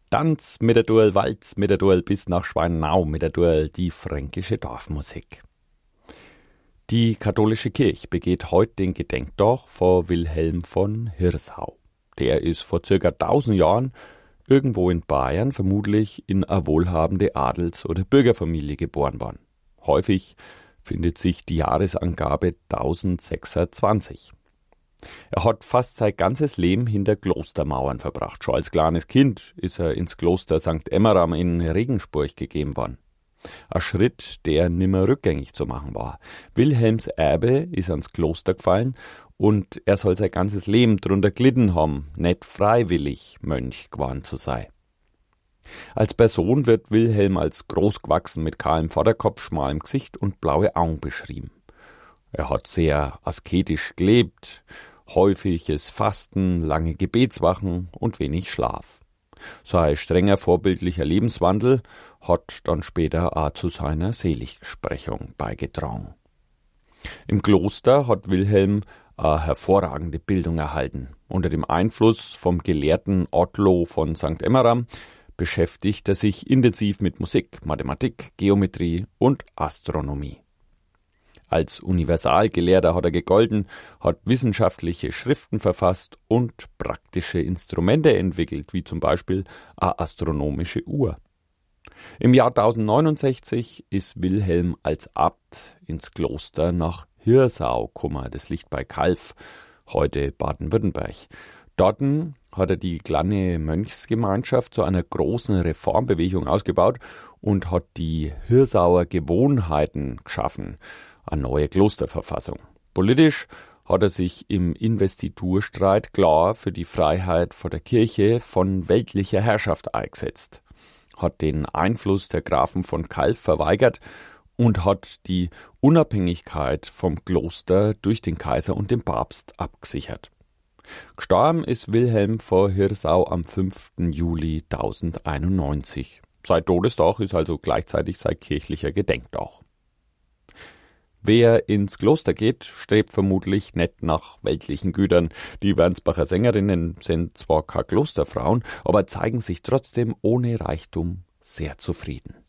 Tanz mit der Duell, Walz mit der Duell bis nach Schweinau mit der Duell, die fränkische Dorfmusik. Die katholische Kirche begeht heute den Gedenktag vor Wilhelm von Hirsau. Der ist vor ca. 1000 Jahren irgendwo in Bayern vermutlich in eine wohlhabende Adels- oder Bürgerfamilie geboren worden. Häufig findet sich die Jahresangabe 1026. Er hat fast sein ganzes Leben hinter Klostermauern verbracht. Schon als kleines Kind ist er ins Kloster St. Emmeram in Regensburg gegeben worden. Ein Schritt, der nimmer rückgängig zu machen war. Wilhelms Erbe ist ans Kloster gefallen und er soll sein ganzes Leben drunter gelitten haben, nicht freiwillig Mönch geworden zu sein. Als Person wird Wilhelm als großgewachsen mit kahlem Vorderkopf, schmalem Gesicht und blaue Augen beschrieben. Er hat sehr asketisch gelebt, häufiges Fasten, lange Gebetswachen und wenig Schlaf. Sein strenger vorbildlicher Lebenswandel hat dann später auch zu seiner Seligsprechung beigetragen. Im Kloster hat Wilhelm eine hervorragende Bildung erhalten. Unter dem Einfluss vom Gelehrten Ottlo von St. Emmeram beschäftigt er sich intensiv mit Musik, Mathematik, Geometrie und Astronomie. Als Universalgelehrter hat er gegolten, hat wissenschaftliche Schriften verfasst und praktische Instrumente entwickelt, wie zum Beispiel eine astronomische Uhr. Im Jahr 1069 ist Wilhelm als Abt ins Kloster nach Hirsau gekommen, das liegt bei Calw, heute Baden-Württemberg. Dort hat er die kleine Mönchsgemeinschaft zu einer großen Reformbewegung ausgebaut und hat die Hirsauer Gewohnheiten geschaffen, eine neue Klosterverfassung. Politisch hat er sich im Investiturstreit klar für die Freiheit vor der Kirche von weltlicher Herrschaft eingesetzt, hat den Einfluss der Grafen von Calw verweigert und hat die Unabhängigkeit vom Kloster durch den Kaiser und den Papst abgesichert. Gestorben ist Wilhelm von Hirsau am 5. Juli 1091. Sein Todestag ist also gleichzeitig sein kirchlicher Gedenktag. Wer ins Kloster geht, strebt vermutlich nicht nach weltlichen Gütern. Die Wernsbacher Sängerinnen sind zwar keine Klosterfrauen, aber zeigen sich trotzdem ohne Reichtum sehr zufrieden.